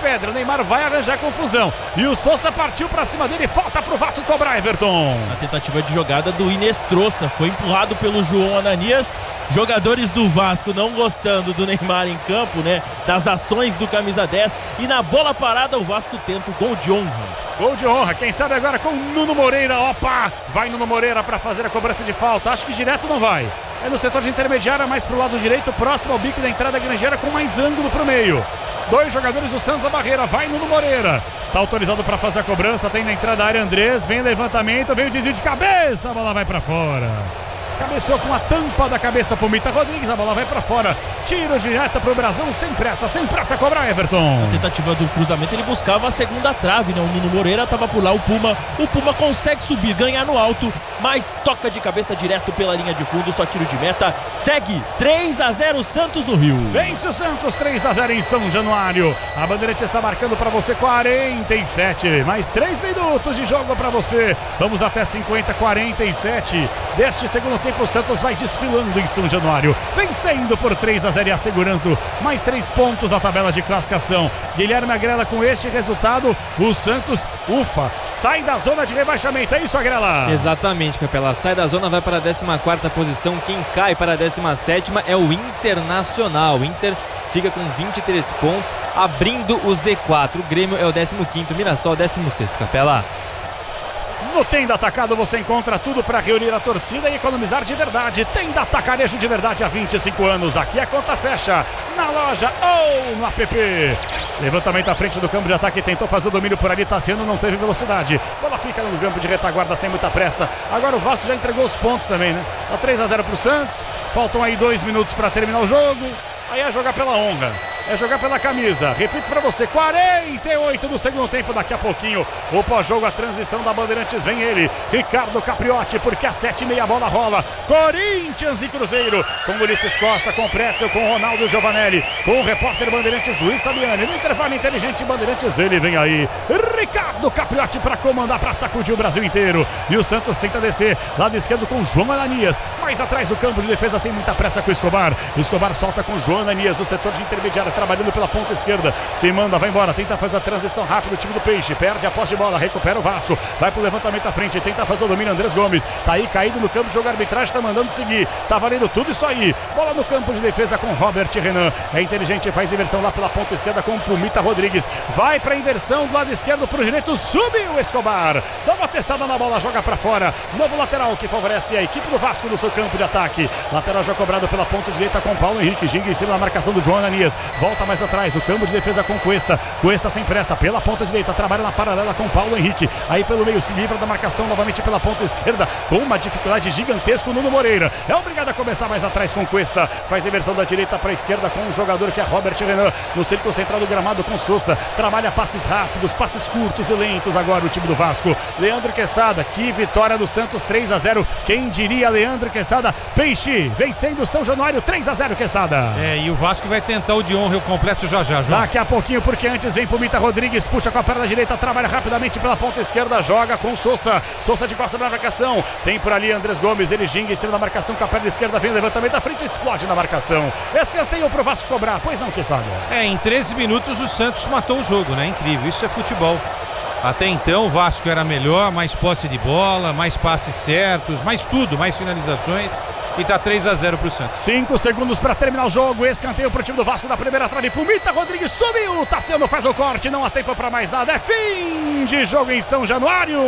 pedra. O Neymar vai arranjar confusão. E o Sousa partiu pra cima dele. Falta pro Vasco cobrar, Everton. A tentativa de jogada do Inestrosa foi empurrado pelo João Ananias. Jogadores do Vasco não gostando do Neymar em campo, né? Das ações do camisa 10. E na bola parada o Vasco tenta o gol de honra. Gol de honra, quem sabe agora com Nuno Moreira. Opa, vai Nuno Moreira para fazer a cobrança de falta. Acho que direto não vai. É no setor de intermediária, mais pro lado direito, próximo ao bico da entrada grangeira, com mais ângulo pro meio. 2 jogadores do Santos à barreira, vai Nuno Moreira. Tá autorizado para fazer a cobrança, tem na entrada da área Andrés, vem levantamento, vem o desvio de cabeça, a bola vai para fora. Cabeçou com a tampa da cabeça pro Mita Rodrigues, a bola vai pra fora. Tiro direto pro Brasão, sem pressa cobrar, Everton. Na tentativa do cruzamento ele buscava a segunda trave, né? O Nuno Moreira tava por lá, o Puma consegue subir, ganhar no alto, mas toca de cabeça direto pela linha de fundo, só tiro de meta. Segue 3-0 Santos no Rio. Vence o Santos 3-0 em São Januário. A Bandeirante está marcando pra você 47, mais 3 minutos de jogo pra você. Vamos até 50-47 deste segundo tempo. O Santos vai desfilando em São Januário, vencendo por 3-0 e assegurando mais 3 pontos na tabela de classificação. Guilherme Agrela, com este resultado, o Santos, sai da zona de rebaixamento. É isso, Agrela? Exatamente, Capela. Sai da zona, vai para a 14ª posição. Quem cai para a 17ª é o Internacional. O Inter fica com 23 pontos, abrindo o Z4. O Grêmio é o 15º, Mirassol 16º, Capela. No Tenda Atacado você encontra tudo para reunir a torcida e economizar de verdade. Tenda Atacarejo de verdade há 25 anos. Aqui a conta fecha na loja ou no app. Levantamento à frente do campo de ataque. Tentou fazer o domínio por ali. Tassiano não teve velocidade. Bola fica no campo de retaguarda sem muita pressa. Agora o Vasco já entregou os pontos também, né? Tá 3-0 pro Santos. Faltam aí 2 minutos para terminar o jogo. Aí é jogar pela honra. É jogar pela camisa. Repito pra você, 48 do segundo tempo. Daqui a pouquinho, o pós-jogo, a transição da Bandeirantes. Vem ele, Ricardo Capriotti, porque a 7h30 a bola rola. Corinthians e Cruzeiro, com Ulisses Costa, com Pretzel, com Ronaldo Giovanelli, com o repórter Bandeirantes Luiz Sabiani. No intervalo inteligente Bandeirantes, ele vem aí, Ricardo Capriotti, pra comandar, pra sacudir o Brasil inteiro. E o Santos tenta descer, lado esquerdo com João Ananias, mais atrás do campo de defesa, sem muita pressa com o Escobar. Escobar solta com João Ananias, o setor de intermediária, trabalhando pela ponta esquerda, se manda, vai embora, tenta fazer a transição rápida, o time do Peixe, perde a posse de bola, recupera o Vasco, vai pro levantamento à frente, tenta fazer o domínio, Andrés Gomes, tá aí caído no campo de jogo, a arbitragem tá mandando seguir, tá valendo tudo isso aí, bola no campo de defesa com Robert Renan, é inteligente, faz inversão lá pela ponta esquerda com Pumita Rodrigues, vai pra inversão do lado esquerdo pro direito, subiu o Escobar, dá uma testada na bola, joga pra fora, novo lateral que favorece a equipe do Vasco no seu campo de ataque, lateral já cobrado pela ponta direita com Paulo Henrique, ginga em cima da marcação do João Ananias, volta mais atrás, o campo de defesa com Cuesta sem pressa, pela ponta direita, trabalha na paralela com Paulo Henrique, aí pelo meio se livra da marcação novamente pela ponta esquerda, com uma dificuldade gigantesca o Nuno Moreira, é obrigado a começar mais atrás com Cuesta, faz a inversão da direita para a esquerda com o jogador que é Robert Renan, no círculo central do gramado com Sousa, trabalha passes rápidos, passes curtos e lentos agora o time do Vasco, Leandro Quesada, que vitória do Santos 3-0, quem diria Leandro Quesada, Peixe, vencendo o São Januário 3-0 Quesada. E o Vasco vai tentar o de honra e o completo já, João. Daqui a pouquinho, porque antes vem Pumita Rodrigues, puxa com a perna direita, trabalha rapidamente pela ponta esquerda, joga com Sousa de costa na marcação, tem por ali Andrés Gomes, ele ginga em cima da marcação com a perna esquerda, vem o levantamento à frente, explode na marcação, escanteio pro Vasco cobrar, pois não, Quesada? Em 13 minutos o Santos matou o jogo, né? Incrível, isso é futebol. Até então o Vasco era melhor, mais posse de bola, mais passes certos, mais tudo, mais finalizações. E tá 3-0 pro Santos. 5 segundos para terminar o jogo. Escanteio pro time do Vasco da primeira trave. Pumita Rodrigues subiu. Tassiano faz o corte. Não há tempo para mais nada. É fim de jogo em São Januário.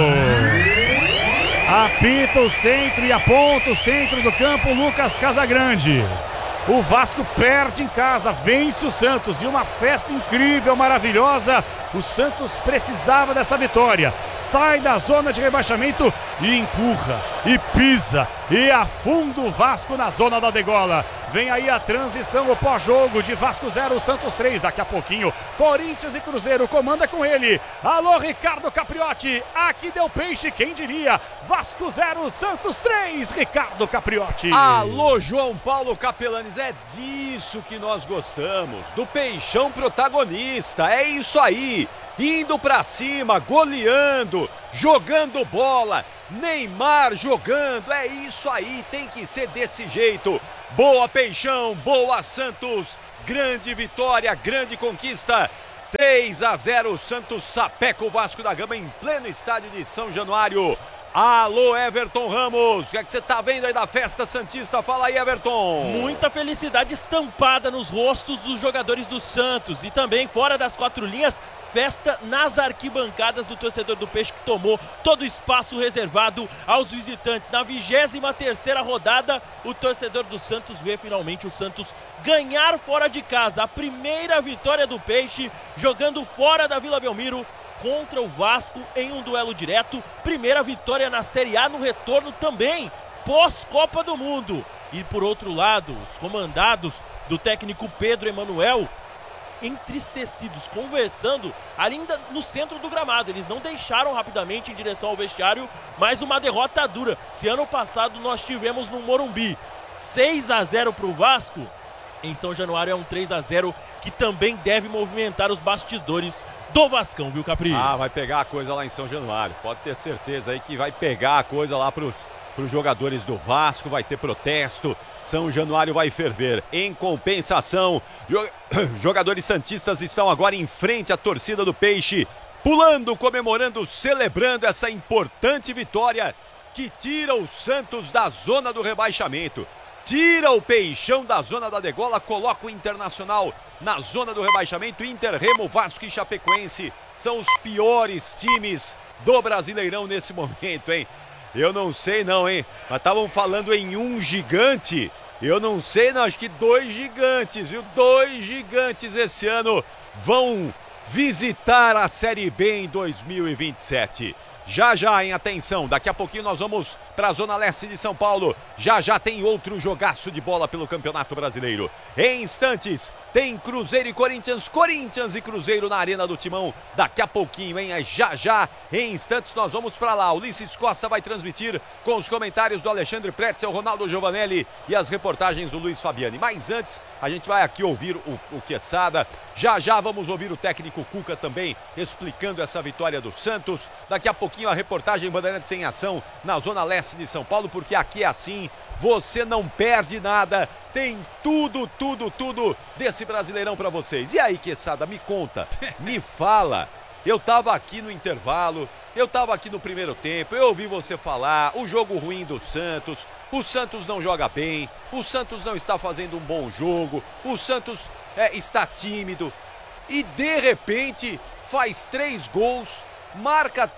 Apita o centro e aponta o centro do campo Lucas Casagrande. O Vasco perde em casa, vence o Santos e uma festa incrível, maravilhosa. O Santos precisava dessa vitória. Sai da zona de rebaixamento e empurra, e pisa, e afunda o Vasco na zona da degola. Vem aí a transição, o pós-jogo de Vasco 0, Santos 3. Daqui a pouquinho, Corinthians e Cruzeiro, comanda com ele. Alô, Ricardo Capriotti, aqui deu Peixe, quem diria? Vasco 0, Santos 3, Ricardo Capriotti. Alô, João Paulo Capelanes, é disso que nós gostamos, do Peixão protagonista, é isso aí, indo pra cima, goleando, jogando bola, Neymar jogando, é isso aí, tem que ser desse jeito. Boa Peixão, boa Santos, grande vitória, grande conquista 3-0, Santos sapeca o Vasco da Gama em pleno estádio de São Januário. Alô, Everton Ramos, o que é que você tá vendo aí da festa santista? Fala aí, Everton. Muita felicidade estampada nos rostos dos jogadores do Santos e também fora das quatro linhas, festa nas arquibancadas do torcedor do Peixe que tomou todo o espaço reservado aos visitantes. Na 23ª rodada, o torcedor do Santos vê finalmente o Santos ganhar fora de casa. A primeira vitória do Peixe jogando fora da Vila Belmiro contra o Vasco em um duelo direto. Primeira vitória na Série A no retorno também, pós-Copa do Mundo. E por outro lado, os comandados do técnico Pedro Emanuel, entristecidos, conversando ainda no centro do gramado. Eles não deixaram rapidamente em direção ao vestiário, mas uma derrota dura. Se ano passado nós tivemos no Morumbi 6-0 para o Vasco, em São Januário é um 3-0 que também deve movimentar os bastidores do Vascão, viu, Capri? Vai pegar a coisa lá em São Januário. Pode ter certeza aí que vai pegar a coisa lá pros jogadores do Vasco, vai ter protesto, São Januário vai ferver. Em compensação, jogadores santistas estão agora em frente à torcida do Peixe, pulando, comemorando, celebrando essa importante vitória que tira o Santos da zona do rebaixamento. Tira o Peixão da zona da degola, coloca o Internacional na zona do rebaixamento. Inter, Remo, Vasco e Chapecoense são os piores times do Brasileirão nesse momento, hein? Eu não sei não, hein? Mas estavam falando em um gigante. Eu não sei não, acho que 2 gigantes, viu? 2 gigantes esse ano vão visitar a Série B em 2027. Já, em atenção, daqui a pouquinho nós vamos para a Zona Leste de São Paulo. Já tem outro jogaço de bola pelo Campeonato Brasileiro. Em instantes, tem Cruzeiro e Corinthians, Corinthians e Cruzeiro na Arena do Timão. Daqui a pouquinho, hein? Já, em instantes nós vamos para lá. Ulisses Costa vai transmitir com os comentários do Alexandre Pretzel, Ronaldo Giovanelli e as reportagens do Luiz Fabiani. Mas antes, a gente vai aqui ouvir o Quesada. Já vamos ouvir o técnico Cuca também explicando essa vitória do Santos. Daqui a pouquinho a reportagem Bandeirantes em Ação na Zona Leste de São Paulo, porque aqui é assim, você não perde nada, tem tudo desse Brasileirão pra vocês. E aí, Quesada, me conta, me fala. Eu tava aqui no intervalo, eu tava aqui no primeiro tempo, eu ouvi você falar, o jogo ruim do Santos, o Santos não joga bem, o Santos não está fazendo um bom jogo, o Santos está tímido e de repente faz 3 gols, marca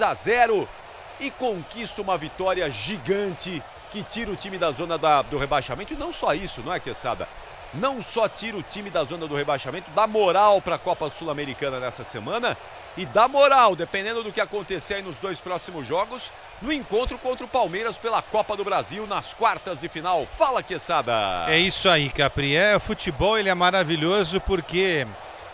3-0 e conquista uma vitória gigante que tira o time da zona do rebaixamento. E não só isso, não é, Quesada? Não só tira o time da zona do rebaixamento, dá moral para a Copa Sul-Americana nessa semana e dá moral, dependendo do que acontecer aí nos 2 próximos jogos, no encontro contra o Palmeiras pela Copa do Brasil nas quartas de final. Fala, Quesada! É isso aí, Capri. O futebol ele é maravilhoso porque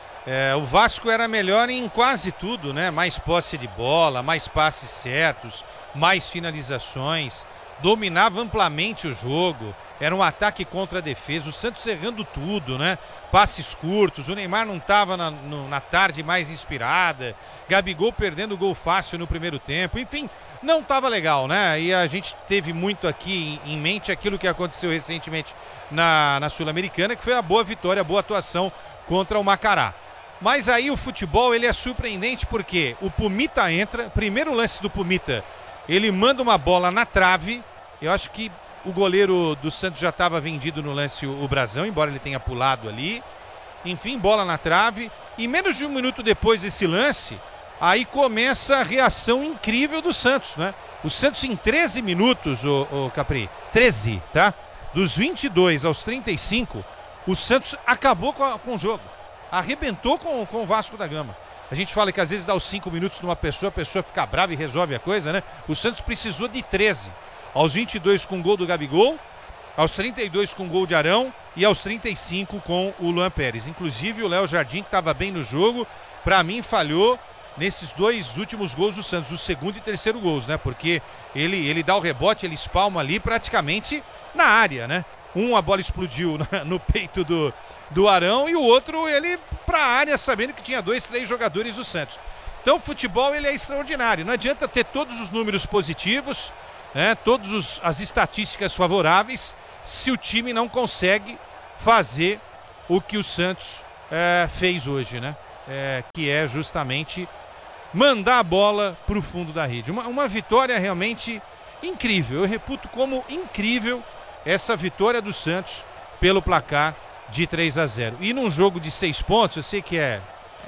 o Vasco era melhor em quase tudo, né? Mais posse de bola, mais passes certos, mais finalizações, dominava amplamente o jogo, era um ataque contra a defesa, o Santos errando tudo, né? Passes curtos, o Neymar não estava na tarde mais inspirada, Gabigol perdendo gol fácil no primeiro tempo, enfim, não estava legal, né? E a gente teve muito aqui em mente aquilo que aconteceu recentemente na Sul-Americana, que foi a boa vitória, a boa atuação contra o Macará. Mas aí o futebol ele é surpreendente porque o Pumita entra, primeiro lance do Pumita, ele manda uma bola na trave, eu acho que o goleiro do Santos já estava vendido no lance, o Brazão, embora ele tenha pulado ali, enfim, bola na trave, e menos de 1 minuto depois desse lance, aí começa a reação incrível do Santos, né? O Santos em 13 minutos, o Capri, 13, tá? Dos 22 aos 35, o Santos acabou com o jogo. Arrebentou com o Vasco da Gama. A gente fala que às vezes dá os 5 minutos numa pessoa, a pessoa fica brava e resolve a coisa, né? O Santos precisou de 13. Aos 22 com o gol do Gabigol, aos 32 com o gol de Arão e aos 35 com o Luan Pérez. Inclusive o Léo Jardim, que estava bem no jogo, para mim falhou nesses 2 últimos gols do Santos, o segundo e terceiro gols, né? Porque ele dá o rebote, ele espalma ali praticamente na área, né? A bola explodiu no peito do Arão e o outro ele para a área sabendo que tinha 2, 3 jogadores do Santos. Então o futebol ele é extraordinário, não adianta ter todos os números positivos, né, todas as estatísticas favoráveis, se o time não consegue fazer o que o Santos fez hoje, né? que é justamente mandar a bola para o fundo da rede. Uma vitória realmente incrível. Eu reputo como incrível essa vitória do Santos pelo placar de 3-0. E num jogo de 6 pontos, eu sei que é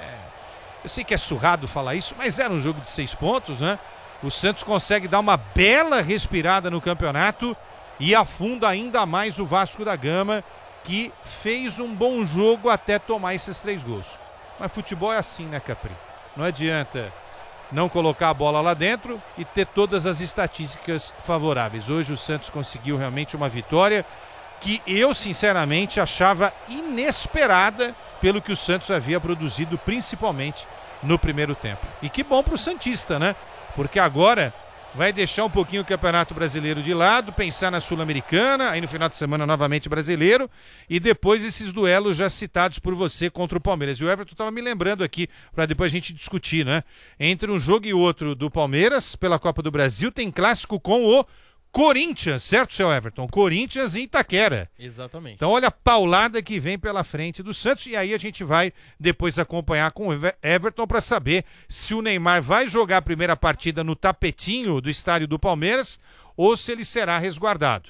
surrado falar isso, mas era um jogo de 6 pontos, né? O Santos consegue dar uma bela respirada no campeonato e afunda ainda mais o Vasco da Gama, que fez um bom jogo até tomar esses 3 gols. Mas futebol é assim, né, Capri? Não adianta não colocar a bola lá dentro e ter todas as estatísticas favoráveis. Hoje o Santos conseguiu realmente uma vitória que eu, sinceramente, achava inesperada pelo que o Santos havia produzido, principalmente no primeiro tempo. E que bom para o santista, né? Porque agora vai deixar um pouquinho o Campeonato Brasileiro de lado, pensar na Sul-Americana, aí no final de semana novamente brasileiro, e depois esses duelos já citados por você contra o Palmeiras. E o Everton estava me lembrando aqui, para depois a gente discutir, né? Entre um jogo e outro do Palmeiras, pela Copa do Brasil, tem clássico com o Corinthians, certo, seu Everton? Corinthians e Itaquera. Exatamente. Então olha a paulada que vem pela frente do Santos, e aí a gente vai depois acompanhar com o Everton para saber se o Neymar vai jogar a primeira partida no tapetinho do estádio do Palmeiras ou se ele será resguardado.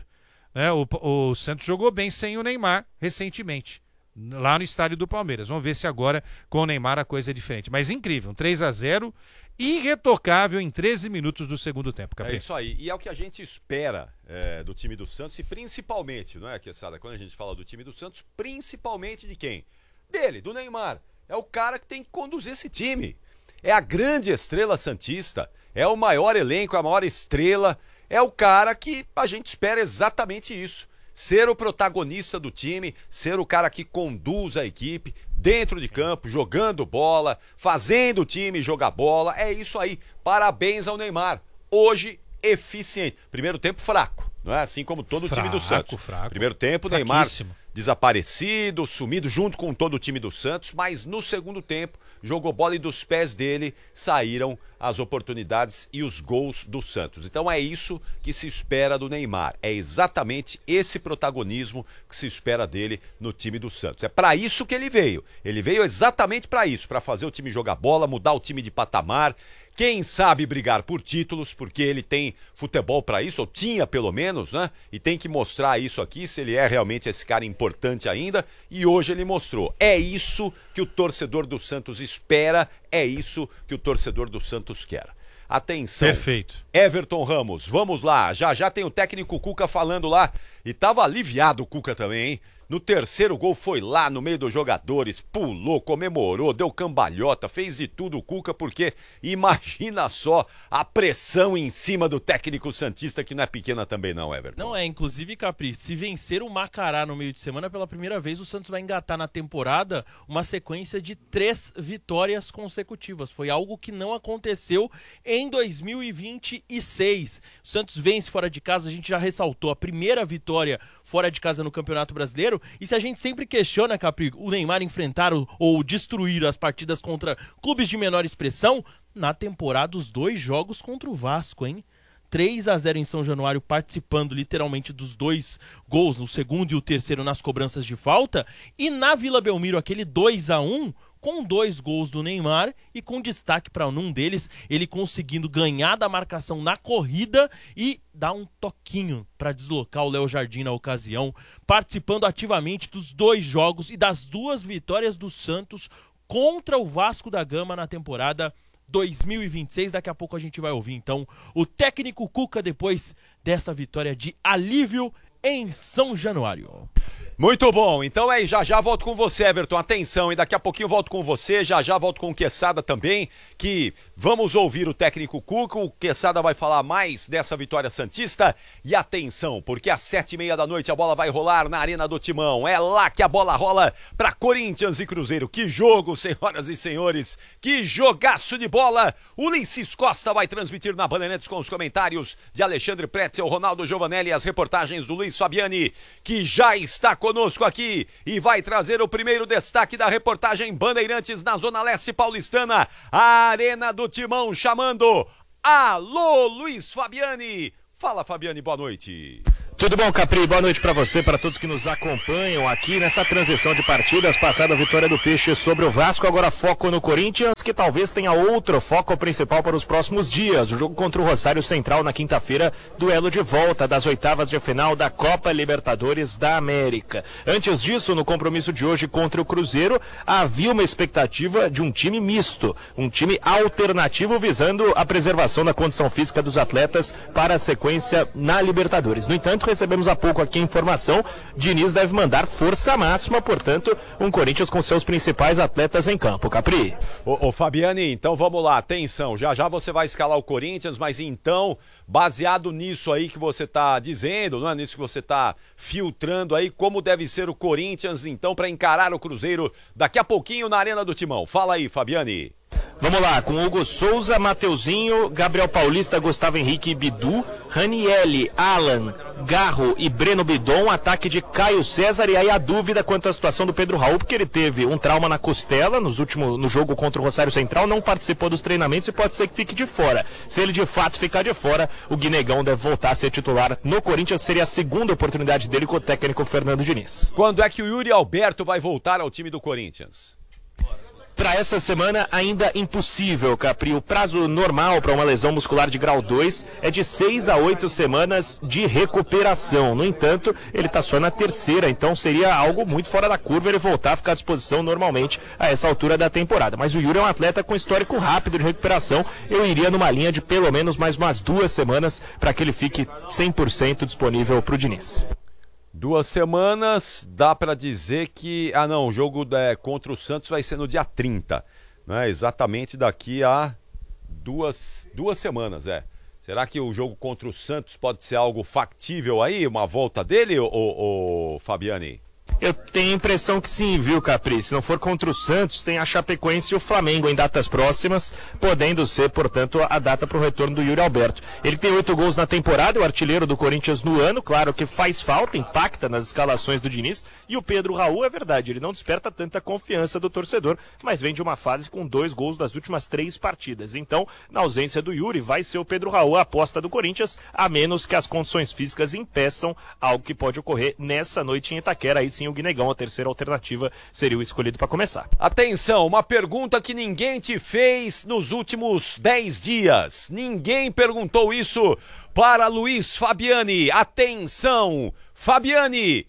O Santos jogou bem sem o Neymar recentemente, lá no estádio do Palmeiras. Vamos ver se agora com o Neymar a coisa é diferente. Mas incrível, 3-0, irretocável em 13 minutos do segundo tempo. É isso aí, e é o que a gente espera do time do Santos, e principalmente, não é, Quesada, quando a gente fala do time do Santos, principalmente de quem? Dele, do Neymar. É o cara que tem que conduzir esse time. É a grande estrela santista, é o maior elenco, a maior estrela, é o cara que a gente espera exatamente isso. Ser o protagonista do time, ser o cara que conduz a equipe dentro de campo, jogando bola, fazendo o time jogar bola. É isso aí. Parabéns ao Neymar. Hoje, eficiente. Primeiro tempo fraco, não é? Assim como todo o time do Santos. Fraco. Primeiro tempo, Neymar desaparecido, sumido junto com todo o time do Santos, mas no segundo tempo jogou bola e dos pés dele saíram as oportunidades e os gols do Santos. Então é isso que se espera do Neymar. É exatamente esse protagonismo que se espera dele no time do Santos. É para isso que ele veio. Ele veio exatamente para isso, para fazer o time jogar bola, mudar o time de patamar. Quem sabe brigar por títulos, porque ele tem futebol para isso, ou tinha pelo menos, né? E tem que mostrar isso aqui, se ele é realmente esse cara importante ainda. E hoje ele mostrou. É isso que o torcedor do Santos espera, é isso que o torcedor do Santos quer. Atenção. Perfeito. Everton Ramos, vamos lá. Já tem o técnico Cuca falando lá. E tava aliviado o Cuca também, hein? No terceiro gol foi lá no meio dos jogadores, pulou, comemorou, deu cambalhota, fez de tudo o Cuca, porque imagina só a pressão em cima do técnico santista, que não é pequena também não, Everton. Não é, inclusive, Capri, se vencer o Macará no meio de semana, pela primeira vez o Santos vai engatar na temporada uma sequência de 3 vitórias consecutivas. Foi algo que não aconteceu em 2026. O Santos vence fora de casa, a gente já ressaltou a primeira vitória fora de casa no Campeonato Brasileiro. E se a gente sempre questiona, Capri, o Neymar enfrentar ou destruir as partidas contra clubes de menor expressão, na temporada os 2 jogos contra o Vasco, hein? 3-0 em São Januário, participando literalmente dos 2 gols, no segundo e o terceiro nas cobranças de falta, e na Vila Belmiro aquele 2-1 com 2 gols do Neymar e com destaque para um deles, ele conseguindo ganhar da marcação na corrida e dar um toquinho para deslocar o Léo Jardim na ocasião, participando ativamente dos 2 jogos e das 2 vitórias do Santos contra o Vasco da Gama na temporada 2026. Daqui a pouco a gente vai ouvir então o técnico Cuca depois dessa vitória de alívio em São Januário. Muito bom, então já volto com você, Everton, atenção, e daqui a pouquinho volto com você, já volto com o Quesada também, que vamos ouvir o técnico Cuca, o Quesada vai falar mais dessa vitória santista, e atenção, porque às 7h30 da noite a bola vai rolar na Arena do Timão, é lá que a bola rola para Corinthians e Cruzeiro. Que jogo, senhoras e senhores, que jogaço de bola. Ulisses Costa vai transmitir na Bandeirantes com os comentários de Alexandre Pretzel, Ronaldo Giovanelli e as reportagens do Luiz Fabiani, que já está conosco aqui e vai trazer o primeiro destaque da reportagem Bandeirantes na Zona Leste Paulistana. A Arena do Timão chamando. Alô, Luiz Fabiani. Fala, Fabiani, boa noite. Tudo bom, Capri? Boa noite para você, para todos que nos acompanham aqui nessa transição de partidas. Passada a vitória do Peixe sobre o Vasco, agora foco no Corinthians, que talvez tenha outro foco principal para os próximos dias. O jogo contra o Rosário Central na quinta-feira, duelo de volta das oitavas de final da Copa Libertadores da América. Antes disso, no compromisso de hoje contra o Cruzeiro, havia uma expectativa de um time misto, um time alternativo visando a preservação da condição física dos atletas para a sequência na Libertadores. No entanto, recebemos há pouco aqui a informação, Diniz deve mandar força máxima, portanto, um Corinthians com seus principais atletas em campo. Capri. Ô Fabiane, então vamos lá, atenção, já você vai escalar o Corinthians, mas então, baseado nisso aí que você tá dizendo, não é nisso que você tá filtrando aí, como deve ser o Corinthians então para encarar o Cruzeiro daqui a pouquinho na Arena do Timão. Fala aí, Fabiane. Vamos lá, com Hugo Souza, Mateuzinho, Gabriel Paulista, Gustavo Henrique e Bidu, Ranielli, Alan, Garro e Breno Bidon, ataque de Caio César. E aí a dúvida quanto à situação do Pedro Raul, porque ele teve um trauma na costela no jogo contra o Rosário Central, não participou dos treinamentos e pode ser que fique de fora. Se ele de fato ficar de fora, o Guinegão deve voltar a ser titular no Corinthians, seria a segunda oportunidade dele com o técnico Fernando Diniz. Quando é que o Yuri Alberto vai voltar ao time do Corinthians? Para essa semana ainda impossível, Capri. O prazo normal para uma lesão muscular de grau 2 é de 6 a 8 semanas de recuperação. No entanto, ele está só na terceira, então seria algo muito fora da curva ele voltar a ficar à disposição normalmente a essa altura da temporada. Mas o Yuri é um atleta com histórico rápido de recuperação. Eu iria numa linha de pelo menos mais umas 2 semanas para que ele fique 100% disponível para o Diniz. 2 semanas, dá para dizer que... o jogo contra o Santos vai ser no dia 30, né? Exatamente daqui a duas semanas, Será que o jogo contra o Santos pode ser algo factível aí, uma volta dele, ô Fabiane? Eu tenho a impressão que sim, viu, Capri? Se não for contra o Santos, tem a Chapecoense e o Flamengo em datas próximas, podendo ser, portanto, a data para o retorno do Yuri Alberto. Ele tem 8 gols na temporada, é o artilheiro do Corinthians no ano, claro que faz falta, impacta nas escalações do Diniz, e o Pedro Raul, é verdade, ele não desperta tanta confiança do torcedor, mas vem de uma fase com 2 gols das últimas 3 partidas. Então, na ausência do Yuri, vai ser o Pedro Raul a aposta do Corinthians, a menos que as condições físicas impeçam algo que pode ocorrer nessa noite em Itaquera. Aí sim o Guinegão, a terceira alternativa, seria o escolhido para começar. Atenção, uma pergunta que ninguém te fez nos últimos 10 dias. Ninguém perguntou isso para Luiz Fabiani. Atenção, Fabiani,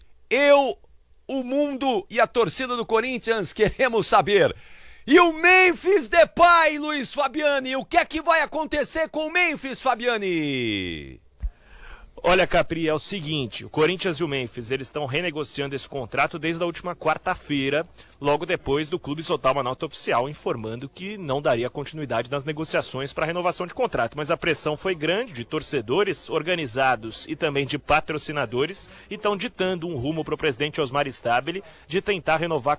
o mundo e a torcida do Corinthians queremos saber. E o Memphis Depay, Luiz Fabiani, o que é que vai acontecer com o Memphis, Fabiani? Olha, Capri, é o seguinte, o Corinthians e o Memphis, eles estão renegociando esse contrato desde a última quarta-feira, logo depois do clube soltar uma nota oficial informando que não daria continuidade nas negociações para renovação de contrato. Mas a pressão foi grande de torcedores organizados e também de patrocinadores e estão ditando um rumo para o presidente Osmar Stabile de tentar renovar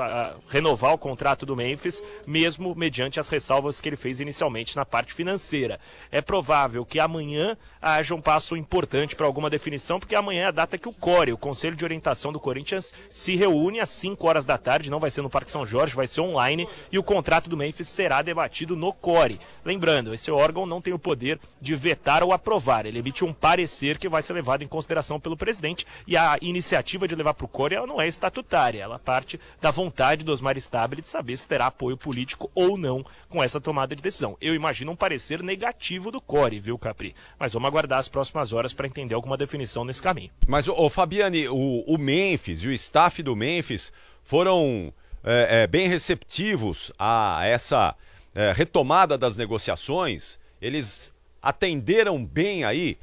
o contrato do Memphis, mesmo mediante as ressalvas que ele fez inicialmente na parte financeira. É provável que amanhã haja um passo importante para alguma definição, porque amanhã é a data que o CORE, o Conselho de Orientação do Corinthians, se reúne às 5 horas da tarde, não vai ser no Parque São Jorge, vai ser online, e o contrato do Memphis será debatido no CORE. Lembrando, esse órgão não tem o poder de vetar ou aprovar, ele emite um parecer que vai ser levado em consideração pelo presidente, e a iniciativa de levar para o CORE ela não é estatutária, ela parte da vontade do Osmar Stabile de saber se terá apoio político ou não com essa tomada de decisão. Eu imagino um parecer negativo do CORE, viu, Capri? Mas vamos aguardar as próximas horas para entender alguma definição nesse caminho. Mas, Fabiane, o Memphis e o staff do Memphis foram bem receptivos a essa retomada das negociações. Eles atenderam bem aí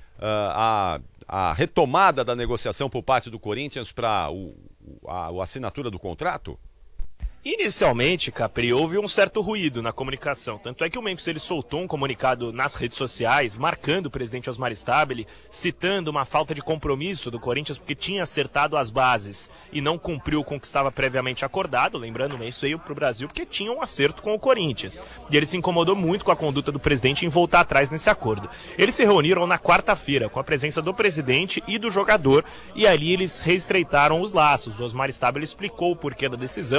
a retomada da negociação por parte do Corinthians para a assinatura do contrato? Inicialmente, Capri, houve um certo ruído na comunicação. Tanto é que o Memphis ele soltou um comunicado nas redes sociais, marcando o presidente Osmar Stabile, citando uma falta de compromisso do Corinthians, porque tinha acertado as bases e não cumpriu com o que estava previamente acordado. Lembrando, o Memphis veio para o Brasil porque tinha um acerto com o Corinthians. E ele se incomodou muito com a conduta do presidente em voltar atrás nesse acordo. Eles se reuniram na quarta-feira, com a presença do presidente e do jogador, e ali eles reestreitaram os laços. O Osmar Stabile explicou o porquê da decisão, citou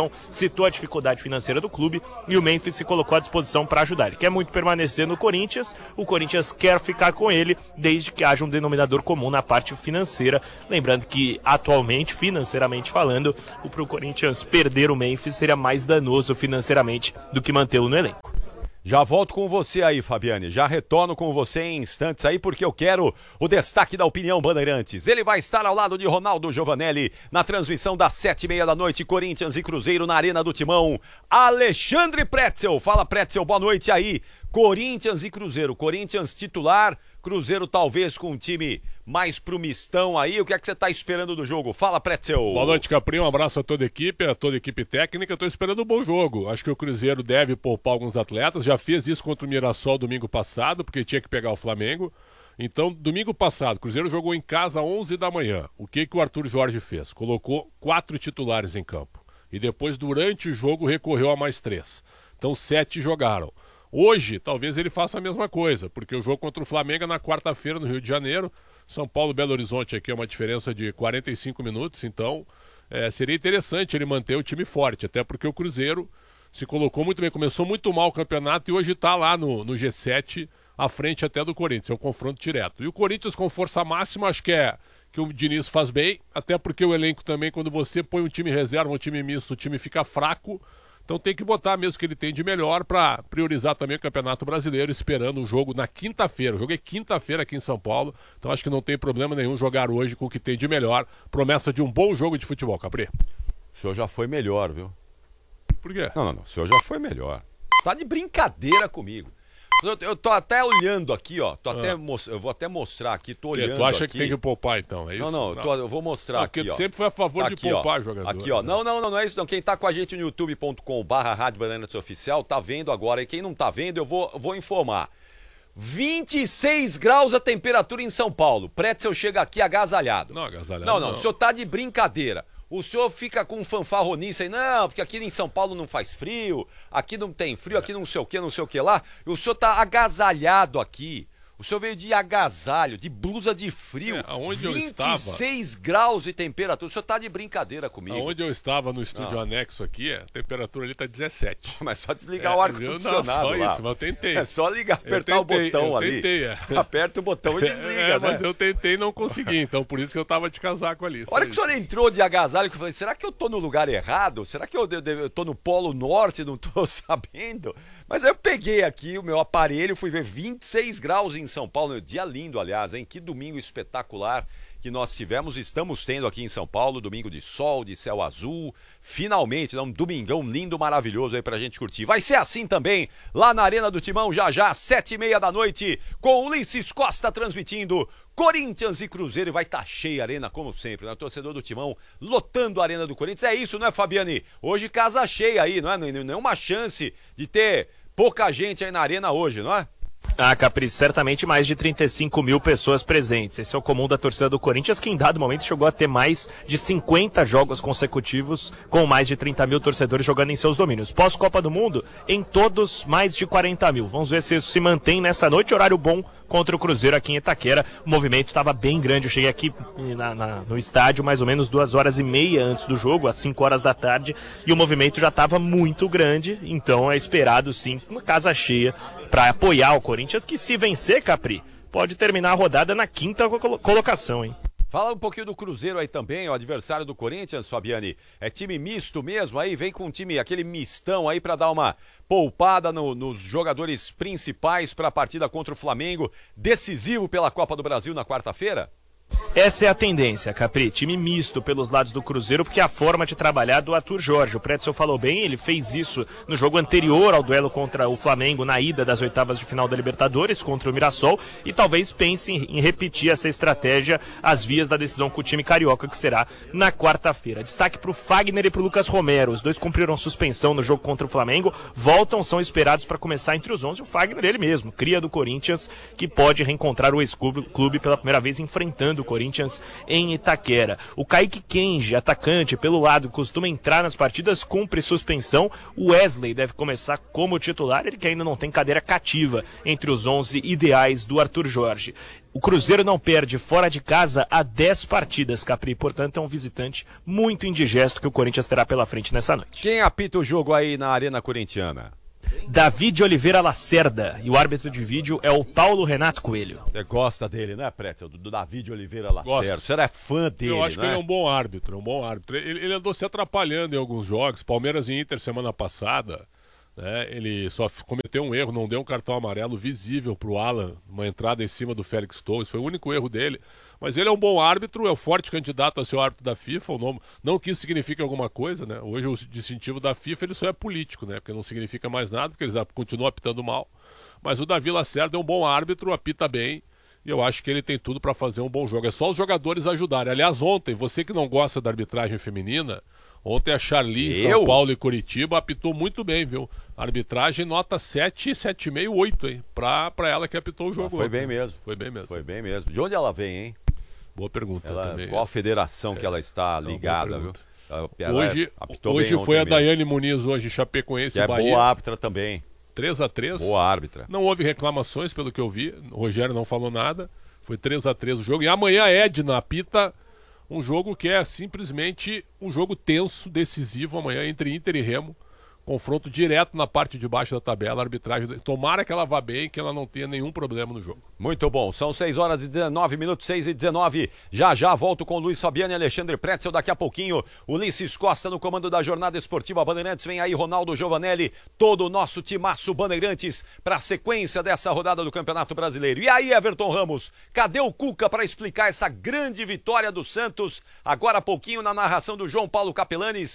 citou a dificuldade financeira do clube e o Memphis se colocou à disposição para ajudar. Ele quer muito permanecer no Corinthians, o Corinthians quer ficar com ele, desde que haja um denominador comum na parte financeira. Lembrando que, atualmente, financeiramente falando, para o Corinthians perder o Memphis seria mais danoso financeiramente do que mantê-lo no elenco. Já volto com você aí, Fabiane. Já retorno com você em instantes aí, porque eu quero o destaque da Opinião Bandeirantes. Ele vai estar ao lado de Ronaldo Giovanelli na transmissão das 7h30 da noite, Corinthians e Cruzeiro na Arena do Timão. Alexandre Pretzel. Fala, Pretzel, boa noite aí. Corinthians e Cruzeiro. Corinthians titular, Cruzeiro talvez com um time mais pro mistão aí. O que é que você tá esperando do jogo? Fala, Pretzel. Boa noite, Capri. Um abraço a toda a equipe técnica. Eu tô esperando um bom jogo. Acho que o Cruzeiro deve poupar alguns atletas. Já fez isso contra o Mirassol domingo passado, porque tinha que pegar o Flamengo. Então, domingo passado, o Cruzeiro jogou em casa às 11 da manhã. O que o Arthur Jorge fez? Colocou 4 titulares em campo. E depois, durante o jogo, recorreu a mais 3. Então, 7 jogaram. Hoje, talvez ele faça a mesma coisa, porque o jogo contra o Flamengo é na quarta-feira no Rio de Janeiro. São Paulo, Belo Horizonte aqui é uma diferença de 45 minutos, então seria interessante ele manter o time forte, até porque o Cruzeiro se colocou muito bem, começou muito mal o campeonato e hoje está lá no G7, à frente até do Corinthians, é um confronto direto. E o Corinthians com força máxima, acho que o Diniz faz bem, até porque o elenco também, quando você põe um time reserva, um time misto, o time fica fraco. Então tem que botar mesmo o que ele tem de melhor para priorizar também o Campeonato Brasileiro, esperando o jogo na quinta-feira. O jogo é quinta-feira aqui em São Paulo, então acho que não tem problema nenhum jogar hoje com o que tem de melhor. Promessa de um bom jogo de futebol, Capri. O senhor já foi melhor, viu? Por quê? Não. O senhor já foi melhor. Tá de brincadeira comigo. Eu tô até olhando aqui, ó. Eu vou até mostrar aqui, tô olhando aqui. Tu acha que tem que poupar, então, é isso? Não. Eu vou mostrar aqui, ó. Sempre foi a favor de poupar jogadores. Aqui, ó. Não é isso não. Quem tá com a gente no youtube.com/Rádio Bandeirantes Oficial tá vendo agora. E quem não tá vendo, eu vou informar. 26 graus a temperatura em São Paulo. Pretzel chega aqui agasalhado. Não, agasalhado não. O senhor tá de brincadeira. O senhor fica com fanfarronice aí, não, porque aqui em São Paulo não faz frio, aqui não tem frio, aqui não sei o que lá. E o senhor tá agasalhado aqui. O senhor veio de agasalho, de blusa de frio, 26 graus de temperatura. O senhor tá de brincadeira comigo. Onde eu estava no estúdio anexo aqui, a temperatura ali tá 17. Mas só desligar o ar-condicionado lá. Só isso, mas eu tentei. É só ligar, apertar o botão ali. Aperta o botão e desliga, né? Mas eu tentei e não consegui, então por isso que eu tava de casaco ali. A hora que o senhor entrou de agasalho, eu falei, será que eu tô no lugar errado? Será que eu tô no Polo Norte, não tô sabendo? Mas eu peguei aqui o meu aparelho, fui ver 26 graus em São Paulo. Dia lindo, aliás, hein? Que domingo espetacular que nós tivemos. Estamos tendo aqui em São Paulo, domingo de sol, de céu azul. Finalmente, um domingão lindo, maravilhoso aí pra gente curtir. Vai ser assim também, lá na Arena do Timão, já, 7h30 da noite, com Ulisses Costa transmitindo Corinthians e Cruzeiro. E vai estar cheia a arena, como sempre, né? O torcedor do Timão lotando a Arena do Corinthians. É isso, não é, Fabiane? Hoje casa cheia aí, não é? Nenhuma chance de ter pouca gente aí na arena hoje, não é? Capri, certamente mais de 35 mil pessoas presentes. Esse é o comum da torcida do Corinthians, que em dado momento chegou a ter mais de 50 jogos consecutivos, com mais de 30 mil torcedores jogando em seus domínios. Pós-Copa do Mundo, em todos, mais de 40 mil. Vamos ver se isso se mantém nessa noite, horário bom contra o Cruzeiro aqui em Itaquera. O movimento estava bem grande. Eu cheguei aqui no estádio mais ou menos 2h30 antes do jogo, às 5 horas da tarde, e o movimento já estava muito grande, então é esperado sim uma casa cheia para apoiar o Corinthians, que se vencer, Capri, pode terminar a rodada na 5ª colocação, hein? Fala um pouquinho do Cruzeiro aí também, o adversário do Corinthians, Fabiane. É time misto mesmo aí? Vem com um time, aquele mistão aí para dar uma poupada nos jogadores principais para a partida contra o Flamengo, decisivo pela Copa do Brasil na quarta-feira? Essa é a tendência, Capri, time misto pelos lados do Cruzeiro, porque é a forma de trabalhar do Arthur Jorge. O Pretzel falou bem, ele fez isso no jogo anterior ao duelo contra o Flamengo na ida das oitavas de final da Libertadores contra o Mirassol, e talvez pense em repetir essa estratégia às vias da decisão com o time carioca, que será na quarta-feira. Destaque para o Fagner e para o Lucas Romero, os dois cumpriram suspensão no jogo contra o Flamengo, são esperados para começar entre os 11. O Fagner, ele mesmo, cria do Corinthians, que pode reencontrar o ex-clube pela primeira vez enfrentando do Corinthians em Itaquera. O Kaique Kenji, atacante pelo lado, costuma entrar nas partidas, cumpre suspensão. O Wesley deve começar como titular, ele que ainda não tem cadeira cativa entre os 11 ideais do Arthur Jorge. O Cruzeiro não perde fora de casa há 10 partidas, Capri. Portanto, é um visitante muito indigesto que o Corinthians terá pela frente nessa noite. Quem apita o jogo aí na Arena Corintiana? David Oliveira Lacerda. E o árbitro de vídeo é o Paulo Renato Coelho. Você gosta dele, né, Pretzel? Do David Oliveira Lacerda. Você era fã dele, Eu acho que né? ele é um bom árbitro, Ele andou se atrapalhando em alguns jogos. Palmeiras e Inter semana passada, né? Ele só cometeu um erro, não deu um cartão amarelo visível pro Alan, uma entrada em cima do Félix Torres. Foi o único erro dele. Mas ele é um bom árbitro, é o forte candidato a ser o árbitro da FIFA. O nome, não que isso signifique alguma coisa, né? Hoje o distintivo da FIFA ele só é político, né? Porque não significa mais nada, porque eles continuam apitando mal. Mas o Davi Lacerda é um bom árbitro, apita bem. E eu acho que ele tem tudo para fazer um bom jogo. É só os jogadores ajudarem. Aliás, ontem, você que não gosta da arbitragem feminina, ontem a Charly em São Paulo e Curitiba apitou muito bem, viu? A arbitragem nota 7, 7,5, 8, hein? Pra ela que apitou o jogo. Foi bem mesmo. Foi bem mesmo. Foi bem mesmo. De onde ela vem, hein? Boa pergunta também. Qual a federação que ela está ligada, viu? Hoje foi a Daiane Muniz, hoje Chapecoense e Bahia. É boa árbitra também. 3-3. Boa árbitra. Não houve reclamações, pelo que eu vi. O Rogério não falou nada. Foi 3-3 o jogo. E amanhã Edna apita um jogo que é simplesmente um jogo tenso, decisivo amanhã entre Inter e Remo. Confronto direto na parte de baixo da tabela, a arbitragem. Tomara que ela vá bem, que ela não tenha nenhum problema no jogo. Muito bom, são 6 horas e 19 minutos, 6 e 19. Já volto com Luiz Fabiano e Alexandre Pretzel. Daqui a pouquinho, Ulisses Costa no comando da Jornada Esportiva Bandeirantes. Vem aí Ronaldo Giovanelli, todo o nosso timaço Bandeirantes para a sequência dessa rodada do Campeonato Brasileiro. E aí, Everton Ramos, cadê o Cuca para explicar essa grande vitória do Santos? Agora há pouquinho na narração do João Paulo Capelanes.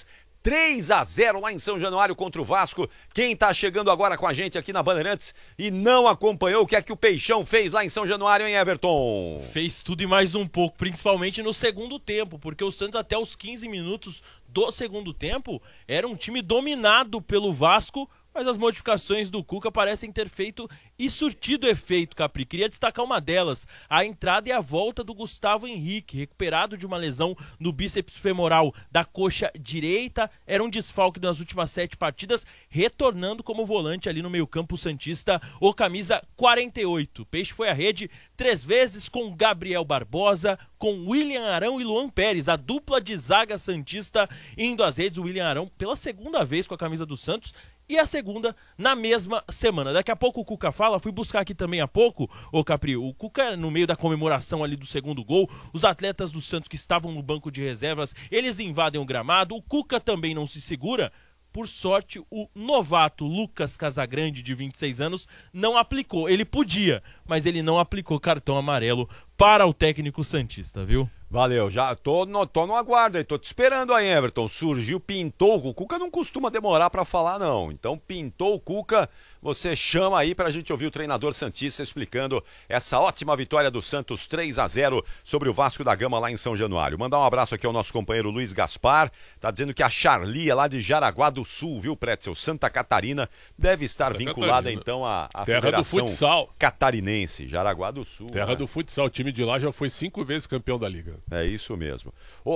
3-0 lá em São Januário contra o Vasco. Quem tá chegando agora com a gente aqui na Bandeirantes e não acompanhou o que é que o Peixão fez lá em São Januário, hein, Everton? Fez tudo e mais um pouco, principalmente no segundo tempo, porque o Santos até os 15 minutos do segundo tempo era um time dominado pelo Vasco, mas as modificações do Cuca parecem ter feito e surtido efeito, Capri. Queria destacar uma delas, a entrada e a volta do Gustavo Henrique, recuperado de uma lesão no bíceps femoral da coxa direita, era um desfalque nas últimas 7 partidas, retornando como volante ali no meio-campo santista, o camisa 48. Peixe foi à rede 3 vezes com Gabriel Barbosa, com William Arão e Luan Pérez, a dupla de zaga santista indo às redes. O William Arão pela segunda vez com a camisa do Santos, e a segunda na mesma semana. Daqui a pouco o Cuca fala, fui buscar aqui também há pouco, ô Capri, o Cuca no meio da comemoração ali do segundo gol, os atletas do Santos que estavam no banco de reservas, eles invadem o gramado, o Cuca também não se segura. Por sorte, o novato Lucas Casagrande, de 26 anos, não aplicou. Ele podia, mas ele não aplicou cartão amarelo para o técnico santista, viu? Valeu, já tô no aguardo aí, tô te esperando aí, Everton. Surgiu, pintou, o Cuca não costuma demorar pra falar não, então pintou o Cuca, você chama aí pra gente ouvir o treinador santista explicando essa ótima vitória do Santos 3-0 sobre o Vasco da Gama lá em São Januário. Mandar um abraço aqui ao nosso companheiro Luiz Gaspar, tá dizendo que a Charly é lá de Jaraguá do Sul, viu, Pretzel? Santa Catarina, deve estar Santa vinculada Catarina. então à Terra Federação do Futsal. Catarinense, Jaraguá do Sul. Terra né? do futsal, o time de lá já foi 5 vezes campeão da Liga. É isso mesmo.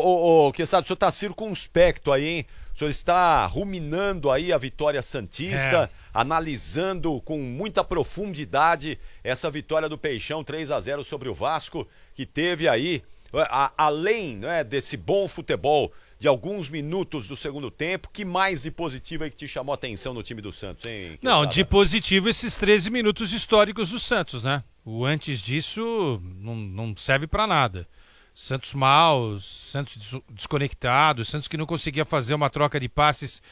Ô, Quesada, o senhor está circunspecto aí, hein? O senhor está ruminando aí a vitória santista, analisando com muita profundidade essa vitória do Peixão 3-0 sobre o Vasco, que teve aí, além, né, desse bom futebol de alguns minutos do segundo tempo, que mais de positivo aí que te chamou a atenção no time do Santos, hein, Quesada? Não, de positivo esses 13 minutos históricos do Santos, né? O antes disso não serve para nada. Santos mal, Santos desconectado, Santos que não conseguia fazer uma troca de passes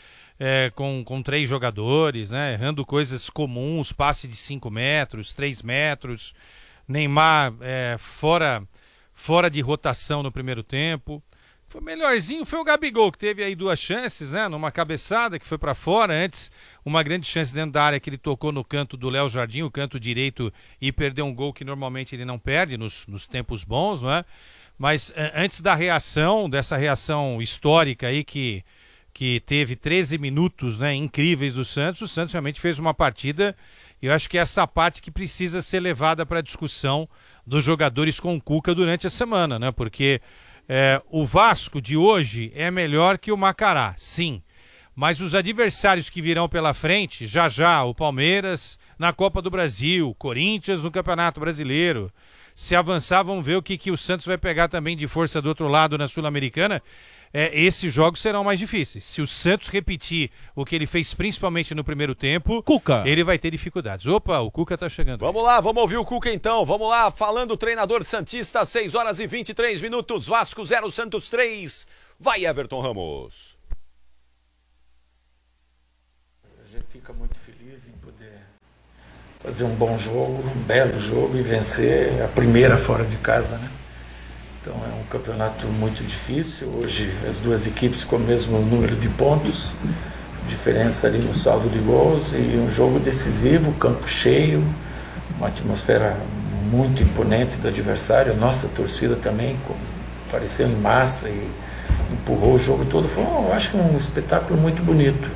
com 3 jogadores, né? Errando coisas comuns, passe de 5 metros, 3 metros, Neymar fora de rotação no primeiro tempo. Foi melhorzinho, foi o Gabigol, que teve aí 2 chances, né? Numa cabeçada que foi para fora, antes uma grande chance dentro da área que ele tocou no canto do Léo Jardim, o canto direito, e perdeu um gol que normalmente ele não perde nos tempos bons, não é? Mas antes da reação, dessa reação histórica aí que que teve 13 minutos, né, incríveis do Santos. O Santos realmente fez uma partida, e eu acho que essa parte que precisa ser levada para a discussão dos jogadores com o Cuca durante a semana, né? Porque o Vasco de hoje é melhor que o Macará, sim. Mas os adversários que virão pela frente, já, o Palmeiras na Copa do Brasil, Corinthians no Campeonato Brasileiro. Se avançar, vamos ver o que o Santos vai pegar também de força do outro lado na Sul-Americana. Esses jogos serão mais difíceis. Se o Santos repetir o que ele fez principalmente no primeiro tempo, Cuca, ele vai ter dificuldades. Opa, o Cuca tá chegando. Vamos lá, vamos ouvir o Cuca então. Vamos lá, falando o treinador santista, 6 horas e 23 minutos, Vasco 0, Santos 3. Vai, Everton Ramos. A gente fica muito feliz em poder fazer um bom jogo, um belo jogo e vencer a primeira fora de casa, né? Então é um campeonato muito difícil. Hoje as duas equipes com o mesmo número de pontos, diferença ali no saldo de gols, e um jogo decisivo, campo cheio, uma atmosfera muito imponente do adversário. Nossa torcida também apareceu em massa e empurrou o jogo todo. Foi, eu acho, um espetáculo muito bonito.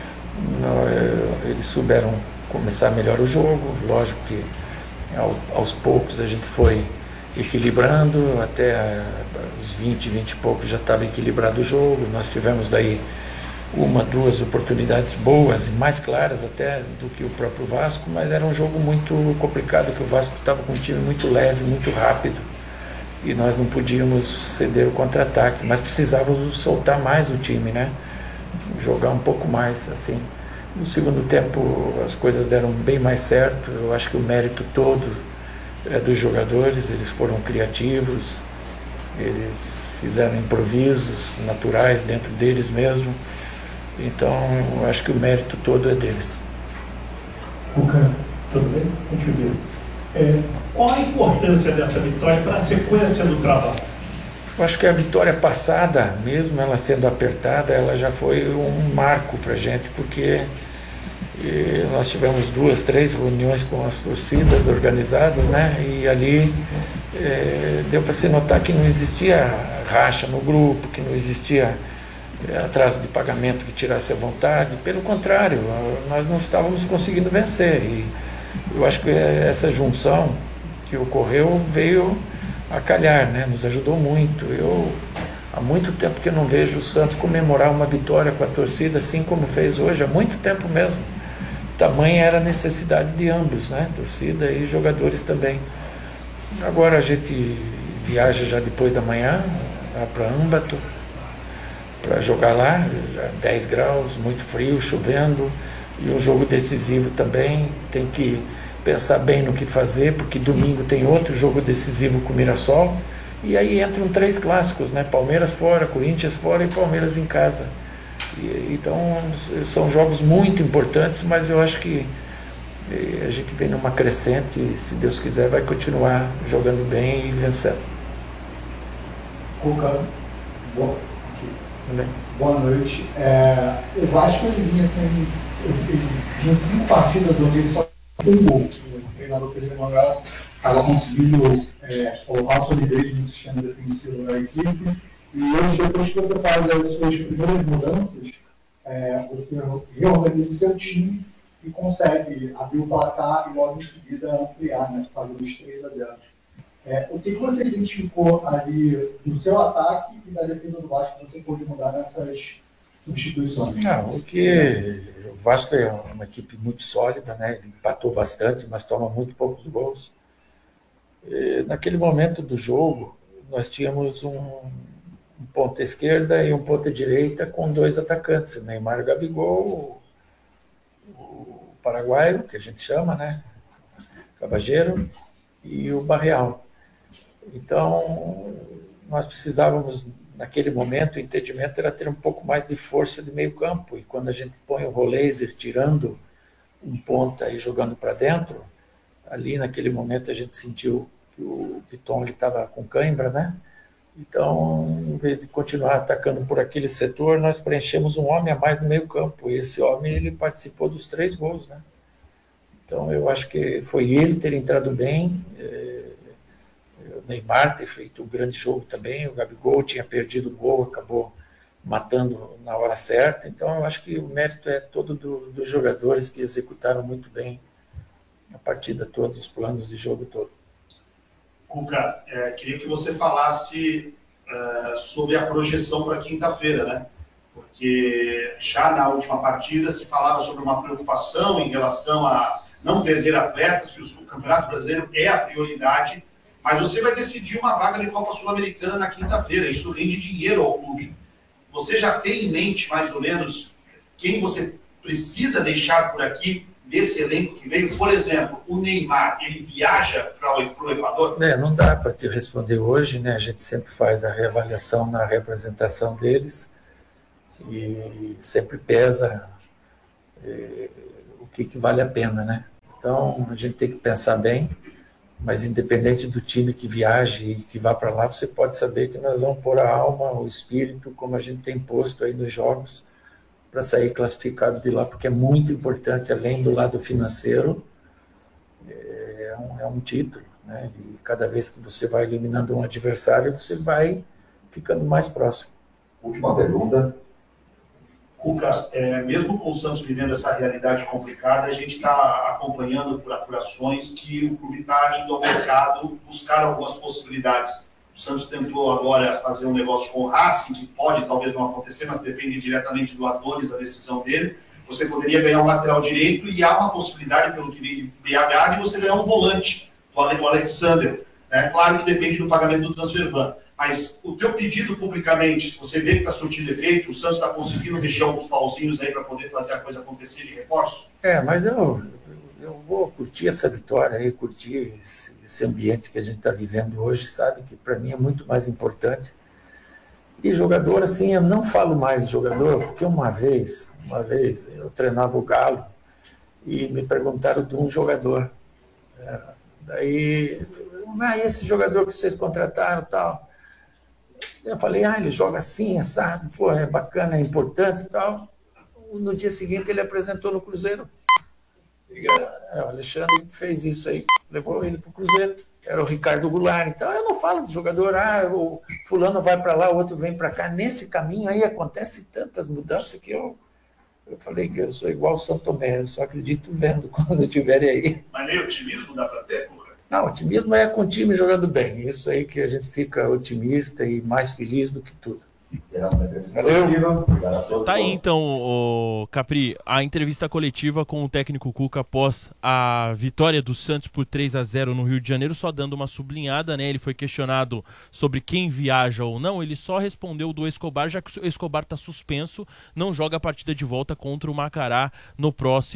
Eles souberam começar melhor o jogo. Lógico que aos poucos a gente foi equilibrando, até os 20 e poucos já estava equilibrado o jogo. Nós tivemos daí uma, duas oportunidades boas e mais claras até do que o próprio Vasco, mas era um jogo muito complicado, que o Vasco estava com um time muito leve, muito rápido, e nós não podíamos ceder o contra-ataque, mas precisávamos soltar mais o time, né? Jogar um pouco mais, assim. No segundo tempo as coisas deram bem mais certo. Eu acho que o mérito todo é dos jogadores. Eles foram criativos, eles fizeram improvisos naturais dentro deles mesmo. Então eu acho que o mérito todo é deles. Cuca, tudo bem? Contigo. Qual a importância dessa vitória para a sequência do trabalho? Eu acho que a vitória passada, mesmo ela sendo apertada, ela já foi um marco para a gente, porque nós tivemos 2, 3 reuniões com as torcidas organizadas, né? E ali deu para se notar que não existia racha no grupo, que não existia atraso de pagamento que tirasse a vontade. Pelo contrário, nós não estávamos conseguindo vencer. E eu acho que essa junção que ocorreu veio a calhar, né? Nos ajudou muito. Eu há muito tempo que eu não vejo o Santos comemorar uma vitória com a torcida assim como fez hoje, há muito tempo mesmo. Tamanha era a necessidade de ambos, né? Torcida e jogadores também. Agora a gente viaja já depois da manhã, lá para Ambato, para jogar lá, já 10 graus, muito frio, chovendo, e um jogo decisivo também. Tem que pensar bem no que fazer, porque domingo tem outro jogo decisivo com o Mirassol, e aí entram 3 clássicos, né? Palmeiras fora, Corinthians fora e Palmeiras em casa. Então são jogos muito importantes, mas eu acho que a gente vem numa crescente e, se Deus quiser, vai continuar jogando bem e vencendo. Cuca, boa noite. O Vasco vinha sendo 5 partidas onde ele só um gol. O treinador Pedro Manuel estava conseguindo colocar a solidez no sistema defensivo da equipe. E hoje, depois que você faz as suas primeiras mudanças, você reorganiza o seu time e consegue abrir o placar e logo em seguida ampliar, né, fazendo os 3-0. O que você identificou ali do seu ataque e da defesa do Vasco que você pôde mudar nessas substituições? O Vasco é uma equipe muito sólida, né? Ele empatou bastante, mas toma muito poucos gols. Naquele momento do jogo, nós tínhamos um ponta esquerda e um ponta direita com 2 atacantes, o Neymar e o Gabigol, o paraguaio, que a gente chama, né? Cabageiro, e o Barreal. Então, nós precisávamos, naquele momento, o entendimento era ter um pouco mais de força de meio campo, e quando a gente põe o Roleiser tirando um ponta e jogando para dentro, ali naquele momento a gente sentiu que o Piton estava com cãibra, né? Então, em vez de continuar atacando por aquele setor, nós preenchemos um homem a mais no meio campo, e esse homem ele participou dos 3 gols, né? Então, eu acho que foi ele ter entrado bem, o Neymar ter feito um grande jogo também, o Gabigol tinha perdido o gol, acabou matando na hora certa. Então, eu acho que o mérito é todo dos jogadores que executaram muito bem a partida toda, os planos de jogo todo. Cuca, queria que você falasse sobre a projeção para quinta-feira, né? Porque já na última partida se falava sobre uma preocupação em relação a não perder atletas, que o Campeonato Brasileiro é a prioridade, mas você vai decidir uma vaga de Copa Sul-Americana na quinta-feira, isso rende dinheiro ao clube. Você já tem em mente, mais ou menos, quem você precisa deixar por aqui desse elenco que veio? Por exemplo, o Neymar, ele viaja para o Equador? Não dá para te responder hoje, né? A gente sempre faz a reavaliação na representação deles e sempre pesa o que vale a pena, né? Então, a gente tem que pensar bem, mas independente do time que viaje e que vá para lá, você pode saber que nós vamos pôr a alma, o espírito, como a gente tem posto aí nos jogos, para sair classificado de lá, porque é muito importante, além do lado financeiro, é um título, né? E cada vez que você vai eliminando um adversário, você vai ficando mais próximo. Última pergunta. Cuca, mesmo com o Santos vivendo essa realidade complicada, a gente está acompanhando por apurações que o clube está indo ao mercado buscar algumas possibilidades. O Santos tentou agora fazer um negócio com o Racing, que pode talvez não acontecer, mas depende diretamente do Adonis, a decisão dele. Você poderia ganhar um lateral direito e há uma possibilidade, pelo que vi BH, de você ganhar um volante, o Alexander. Claro que depende do pagamento do transferban. Mas o teu pedido publicamente, você vê que está surtindo efeito, o Santos está conseguindo mexer alguns pauzinhos aí para poder fazer a coisa acontecer de reforço? Mas eu vou curtir essa vitória aí, curtir esse ambiente que a gente está vivendo hoje, sabe? Que para mim é muito mais importante. E jogador, assim, eu não falo mais de jogador, porque uma vez eu treinava o Galo e me perguntaram de um jogador. Daí, esse jogador que vocês contrataram e tal. Eu falei, ele joga assim, assado, pô, é bacana, é importante e tal. No dia seguinte ele apresentou no Cruzeiro. O Alexandre fez isso aí, levou ele para o Cruzeiro. Era o Ricardo Goulart. Então eu não falo de jogador, o fulano vai para lá, o outro vem para cá. Nesse caminho aí acontece tantas mudanças que eu falei que eu sou igual o São Tomé, eu só acredito vendo quando estiverem aí. Mas nem otimismo dá para ter, pô? Não, otimismo é com o time jogando bem. Isso aí que a gente fica otimista e mais feliz do que tudo. Valeu. Tá aí então, Capri, a entrevista coletiva com o técnico Cuca após a vitória do Santos por 3-0 no Rio de Janeiro, só dando uma sublinhada, né? Ele foi questionado sobre quem viaja ou não, ele só respondeu do Escobar, já que o Escobar tá suspenso, não joga a partida de volta contra o Macará na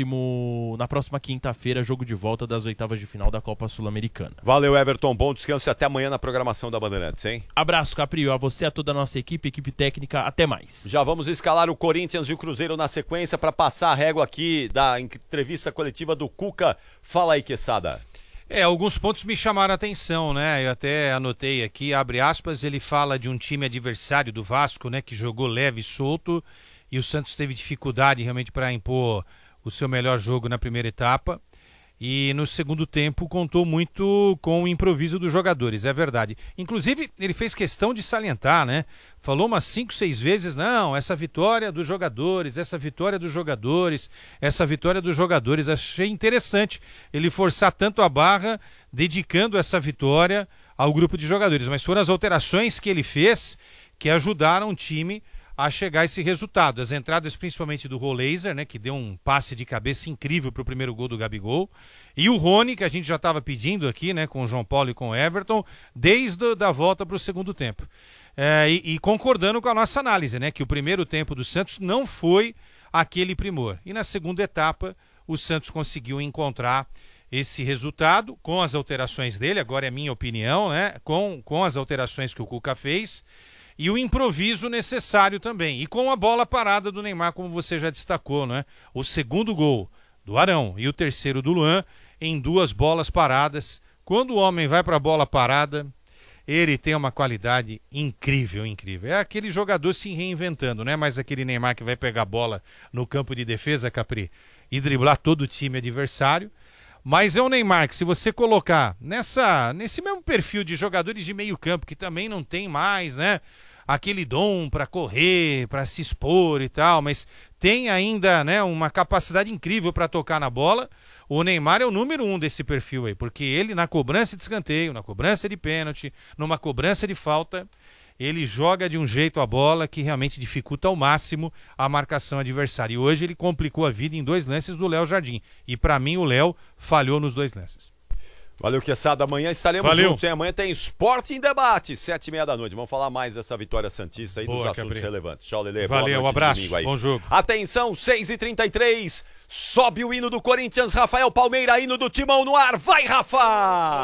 próxima quinta-feira, jogo de volta das oitavas de final da Copa Sul-Americana. Valeu, Everton, bom descanso e até amanhã na programação da Bandeirantes, hein? Abraço, Capri, a você, a toda a nossa equipe técnica, até mais. Já vamos escalar o Corinthians e o Cruzeiro na sequência para passar a régua aqui da entrevista coletiva do Cuca. Fala aí, Quesada. Alguns pontos me chamaram a atenção, né? Eu até anotei aqui, abre aspas, ele fala de um time adversário do Vasco, né? Que jogou leve e solto e o Santos teve dificuldade realmente para impor o seu melhor jogo na primeira etapa. E no segundo tempo contou muito com o improviso dos jogadores, é verdade. Inclusive, ele fez questão de salientar, né? Falou umas 5, 6 vezes, não, essa vitória dos jogadores, essa vitória dos jogadores, essa vitória dos jogadores. Achei interessante ele forçar tanto a barra, dedicando essa vitória ao grupo de jogadores. Mas foram as alterações que ele fez que ajudaram o time a chegar a esse resultado. As entradas principalmente do Roleiser, né, que deu um passe de cabeça incrível para o primeiro gol do Gabigol, e o Rony, que a gente já estava pedindo aqui, né, com o João Paulo e com o Everton, desde a volta para o segundo tempo. E concordando com a nossa análise, né, que o primeiro tempo do Santos não foi aquele primor. E na segunda etapa, o Santos conseguiu encontrar esse resultado com as alterações dele, agora é minha opinião, né, com as alterações que o Cuca fez, e o improviso necessário também. E com a bola parada do Neymar, como você já destacou, né? O segundo gol do Arão e o terceiro do Luan em 2 bolas paradas. Quando o homem vai para a bola parada, ele tem uma qualidade incrível, incrível. É aquele jogador se reinventando, né? Mas aquele Neymar que vai pegar a bola no campo de defesa, Capri, e driblar todo o time adversário. Mas é o Neymar que, se você colocar nesse mesmo perfil de jogadores de meio campo, que também não tem mais, né, aquele dom para correr, para se expor e tal, mas tem ainda, né, uma capacidade incrível para tocar na bola. O Neymar é o número 1 desse perfil aí, porque ele na cobrança de escanteio, na cobrança de pênalti, numa cobrança de falta, ele joga de um jeito a bola que realmente dificulta ao máximo a marcação adversária. E hoje ele complicou a vida em 2 lances do Léo Jardim. E para mim o Léo falhou nos 2 lances. Valeu, Queçada. Amanhã estaremos juntos, hein? Amanhã tem Esporte em Debate, 7h30 da noite. Vamos falar mais dessa vitória santista aí, dos assuntos relevantes. Tchau, Lelê. Valeu, um abraço. Bom jogo. Atenção, 6h33. Sobe o hino do Corinthians, Rafael Palmeira, hino do Timão no ar. Vai, Rafa!